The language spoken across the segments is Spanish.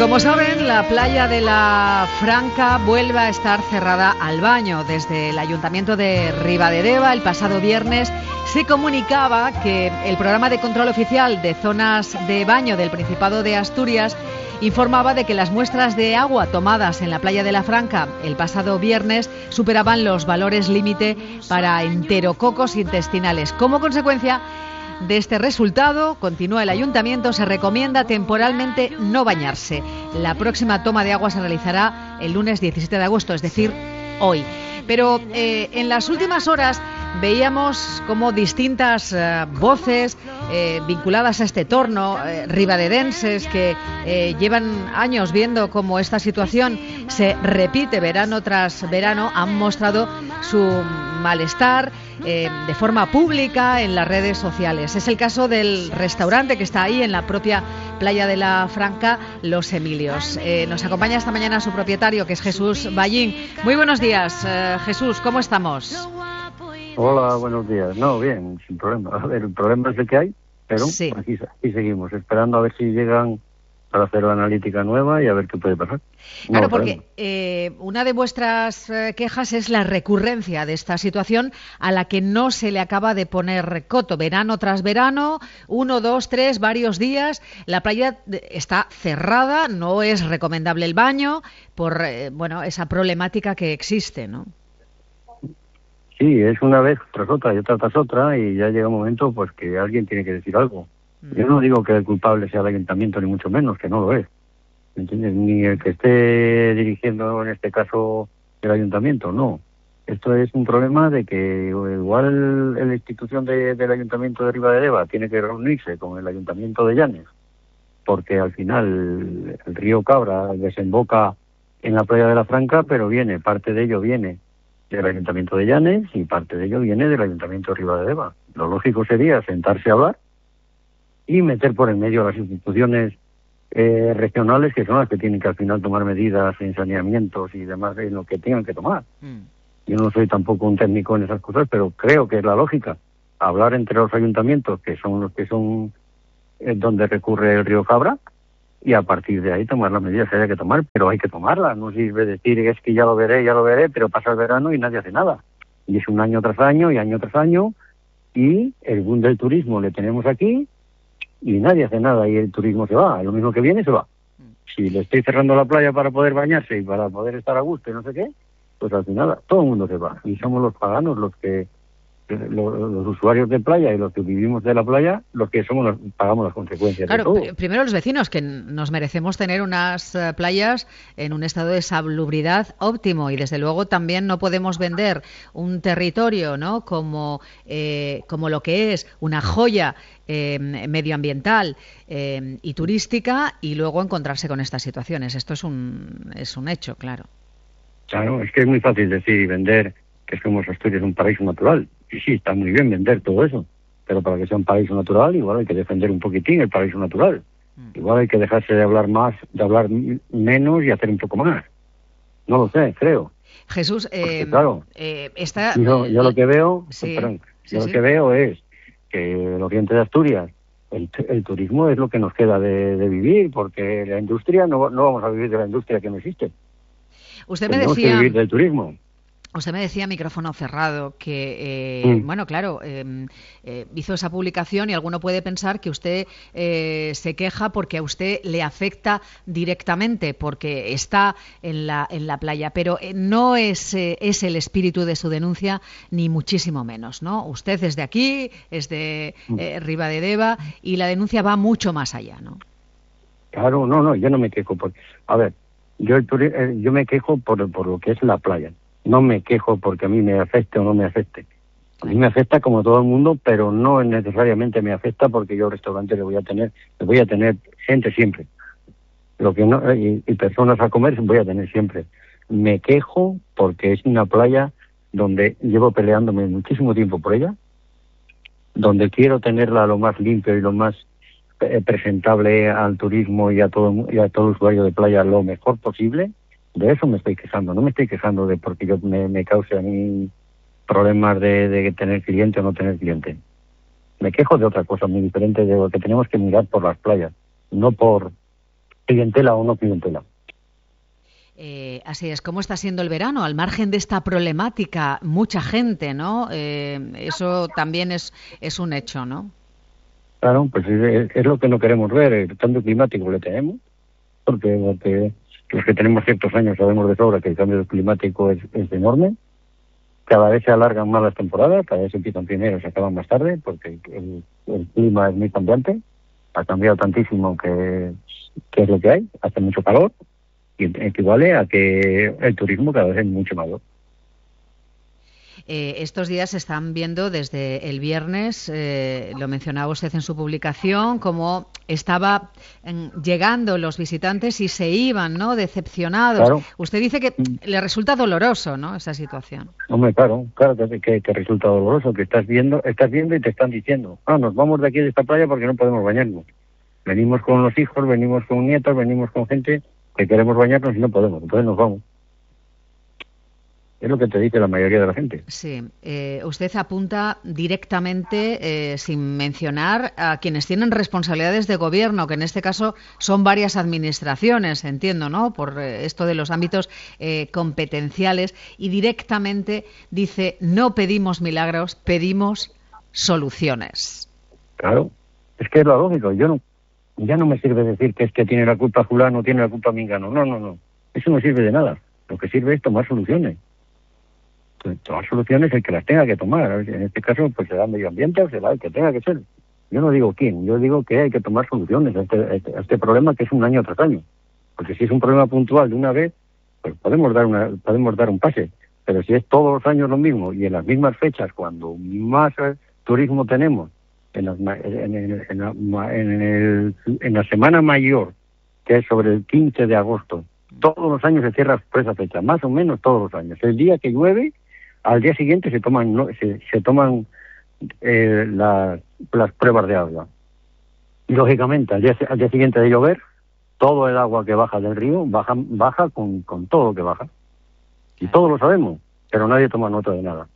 Como saben, la playa de la Franca vuelve a estar cerrada al baño. Desde el Ayuntamiento de Ribadedeva, el pasado viernes, se comunicaba que el programa de control oficial de zonas de baño del Principado de Asturias informaba de que las muestras de agua tomadas en la playa de la Franca el pasado viernes superaban los valores límite para enterococos intestinales. Como consecuencia de este resultado, continúa el Ayuntamiento, se recomienda temporalmente no bañarse. La próxima toma de agua se realizará el lunes 17 de agosto, es decir, hoy. Pero en las últimas horas veíamos como distintas voces vinculadas a este entorno, ribadedenses que llevan años viendo cómo esta situación se repite verano tras verano, han mostrado su malestar de forma pública en las redes sociales. Es el caso del restaurante que está ahí en la propia playa de la Franca, Los Emilios. Nos acompaña esta mañana su propietario, que es Jesús Ballín. Muy buenos días, Jesús, ¿cómo estamos? Hola, buenos días. No, bien, sin problema. A ver, el problema es el que hay, pero sí, aquí seguimos, esperando a ver si llegan para hacer la analítica nueva y a ver qué puede pasar. Claro, porque una de vuestras quejas es la recurrencia de esta situación a la que no se le acaba de poner coto. Verano tras verano, 1, 2, 3, varios días, la playa está cerrada, no es recomendable el baño por esa problemática que existe, ¿no? Sí, es una vez tras otra y otra tras otra, y ya llega un momento pues que alguien tiene que decir algo. Yo no digo que el culpable sea el ayuntamiento, ni mucho menos, que no lo es. ¿Entiendes? Ni el que esté dirigiendo, en este caso, el ayuntamiento, no. Esto es un problema de que igual la institución del ayuntamiento de Ribadedeva tiene que reunirse con el ayuntamiento de Llanes, porque al final el río Cabra desemboca en la playa de la Franca, pero parte de ello viene del ayuntamiento de Llanes y parte de ello viene del ayuntamiento de Ribadedeva. Lo lógico sería sentarse a hablar y meter por en medio a las instituciones regionales, que son las que tienen que al final tomar medidas en saneamientos y demás en lo que tengan que tomar. Yo no soy tampoco un técnico en esas cosas, pero creo que es la lógica. Hablar entre los ayuntamientos, que son los que son donde recurre el río Cabra, y a partir de ahí tomar las medidas que haya que tomar, pero hay que tomarlas. No sirve decir es que ya lo veré, pero pasa el verano y nadie hace nada. Y es un año tras año y año tras año, y el boom del turismo le tenemos aquí, y nadie hace nada y el turismo se va, lo mismo que viene se va. Si le estoy cerrando la playa para poder bañarse y para poder estar a gusto y no sé qué, pues al final todo el mundo se va. Y somos los paganos los usuarios de playa y los que vivimos de la playa, los que pagamos las consecuencias. Claro, de todo. Primero los vecinos, que nos merecemos tener unas playas en un estado de salubridad óptimo, y desde luego también no podemos vender un territorio, ¿no?, como lo que es una joya medioambiental y turística, y luego encontrarse con estas situaciones. Esto es un hecho, claro. Claro, es que es muy fácil decir y vender que somos Asturias un paraíso natural. Y sí, está muy bien vender todo eso, pero para que sea un paraíso natural igual hay que defender un poquitín el paraíso natural. Igual hay que dejarse de hablar menos y hacer un poco más. No lo sé, creo. Jesús, porque, claro, yo lo que veo, que veo es que el oriente de Asturias, el turismo es lo que nos queda de vivir, porque la industria no vamos a vivir de la industria que no existe. Tenemos que vivir del turismo. Usted me decía, micrófono cerrado, que, hizo esa publicación y alguno puede pensar que usted se queja porque a usted le afecta directamente, porque está en la playa, pero no es el espíritu de su denuncia, ni muchísimo menos, ¿no? Usted es de aquí, es de Ribadedeva, y la denuncia va mucho más allá, ¿no? Claro, no, yo no me quejo. A ver, yo me quejo por lo que es la playa. No me quejo porque a mí me afecte o no me afecte. A mí me afecta como todo el mundo, pero no necesariamente me afecta porque yo al restaurante le voy a tener gente siempre. Lo que no, y personas a comer voy a tener siempre. Me quejo porque es una playa donde llevo peleándome muchísimo tiempo por ella, donde quiero tenerla lo más limpio y lo más presentable al turismo y a todo usuario de playa lo mejor posible. De eso me estoy quejando, no me estoy quejando de porque yo me cause a mí problemas de tener cliente o no tener cliente. Me quejo de otra cosa muy diferente, de lo que tenemos que mirar por las playas, no por clientela o no clientela. Así es. ¿Cómo está siendo el verano? Al margen de esta problemática, mucha gente, ¿no? Eso también es un hecho, ¿no? Claro, pues es lo que no queremos ver. El cambio climático le tenemos, porque los que tenemos ciertos años sabemos de sobra que el cambio climático es enorme. Cada vez se alargan más las temporadas, cada vez se empiezan primero y se acaban más tarde, porque el clima es muy cambiante. Ha cambiado tantísimo que es lo que hay, hace mucho calor, y equivale a que el turismo cada vez es mucho mayor. Estos días se están viendo desde el viernes, lo mencionaba usted en su publicación, cómo estaban llegando los visitantes y se iban, ¿no?, decepcionados. Claro. Usted dice que le resulta doloroso, ¿no?, esa situación. Hombre, claro que resulta doloroso, que estás viendo y te están diciendo, nos vamos de aquí de esta playa porque no podemos bañarnos. Venimos con los hijos, venimos con nietos, venimos con gente que queremos bañarnos y no podemos, entonces nos vamos. Es lo que te dice la mayoría de la gente. Sí. Usted apunta directamente, sin mencionar, a quienes tienen responsabilidades de gobierno, que en este caso son varias administraciones, entiendo, ¿no?, por esto de los ámbitos competenciales, y directamente dice, no pedimos milagros, pedimos soluciones. Claro, es que es lo lógico. Ya no me sirve decir que es que tiene la culpa fulano, tiene la culpa mingano. No. Eso no sirve de nada. Lo que sirve es tomar soluciones. Tomar soluciones el que las tenga que tomar. En este caso, pues será medio ambiente o será el que tenga que ser. Yo no digo quién, yo digo que hay que tomar soluciones a este problema que es un año tras año. Porque si es un problema puntual de una vez, pues podemos dar un pase. Pero si es todos los años lo mismo y en las mismas fechas, cuando más turismo tenemos, en la semana mayor, que es sobre el 15 de agosto, todos los años se cierra por esa fecha, más o menos todos los años. El día que llueve, al día siguiente se toman las pruebas de agua. Y lógicamente, al día siguiente de llover, todo el agua que baja del río baja con todo lo que baja. Y todos lo sabemos, pero nadie toma nota de nada.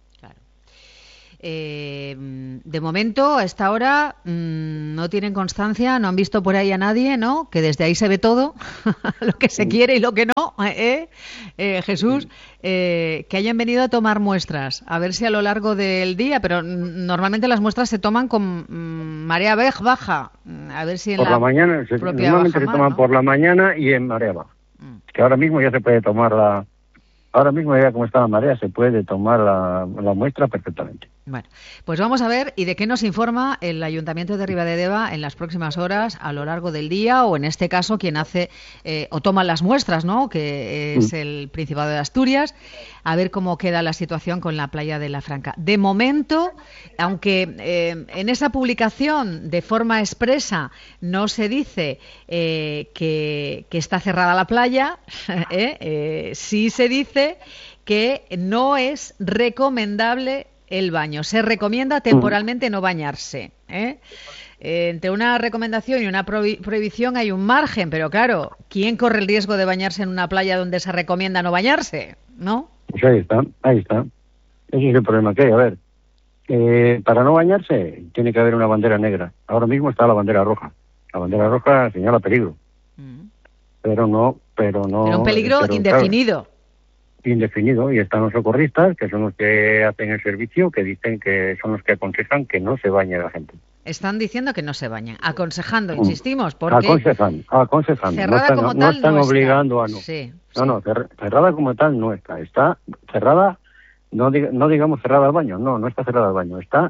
De momento, a esta hora, no tienen constancia, no han visto por ahí a nadie, ¿no?, que desde ahí se ve todo, lo que se quiere y lo que no, Jesús, que hayan venido a tomar muestras, a ver si a lo largo del día, pero normalmente las muestras se toman con marea baja, a ver si en por la mañana, normalmente se toman, ¿no?, por la mañana y en marea baja, que ahora mismo ya se puede tomar ahora mismo ya como está la marea se puede tomar la muestra perfectamente. Bueno, pues vamos a ver y de qué nos informa el Ayuntamiento de Ribadedeva en las próximas horas, a lo largo del día, o en este caso quien hace o toma las muestras, ¿no?, que es el Principado de Asturias, a ver cómo queda la situación con la playa de la Franca. De momento, aunque en esa publicación de forma expresa no se dice que está cerrada la playa, sí se dice que no es recomendable el baño. Se recomienda temporalmente no bañarse. Entre una recomendación y una prohibición hay un margen, pero claro, ¿quién corre el riesgo de bañarse en una playa donde se recomienda no bañarse? ¿No? Pues ahí está. Ese es el problema que hay. A ver, para no bañarse tiene que haber una bandera negra. Ahora mismo está la bandera roja. La bandera roja señala peligro. Pero un peligro indefinido. Claro, indefinido, y están los socorristas, que son los que hacen el servicio, que dicen que son los que aconsejan que no se bañe la gente. Están diciendo que no se bañen, aconsejando, insistimos, porque... Aconsejando. No están obligando a no. Sí. No, cerrada como tal no está. Está cerrada, no digamos cerrada al baño, no está cerrada al baño. Está,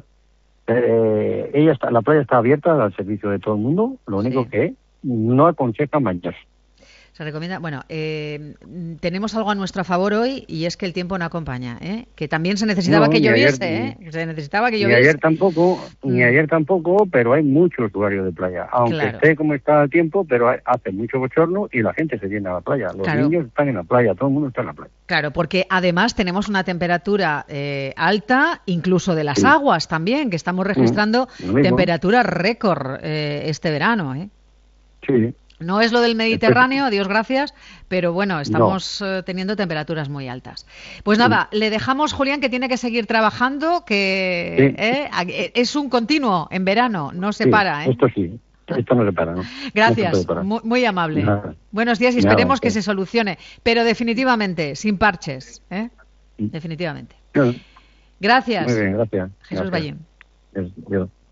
la playa está abierta al servicio de todo el mundo, lo único que no aconsejan bañarse. Se recomienda, tenemos algo a nuestro favor hoy y es que el tiempo no acompaña, que también se necesitaba que lloviese, se necesitaba que lloviese. Ni ayer tampoco, pero hay muchos usuarios de playa, aunque esté como está el tiempo, pero hace mucho bochorno y la gente se viene a la playa, los niños están en la playa, todo el mundo está en la playa. Claro, porque además tenemos una temperatura alta, incluso de las aguas también, que estamos registrando temperaturas récord este verano, Sí. No es lo del Mediterráneo, Dios gracias, pero bueno, estamos teniendo temperaturas muy altas. Pues nada, le dejamos, Julián, que tiene que seguir trabajando, que es un continuo en verano, no se para. Esto sí, Esto no se para, ¿no? Gracias, No se puede parar. muy amable. Nada. Buenos días y Nada, esperemos que sí. se solucione, pero definitivamente, sin parches, ¿eh? Definitivamente. Muy Gracias, bien, gracias. Jesús Gracias. Ballín. Dios.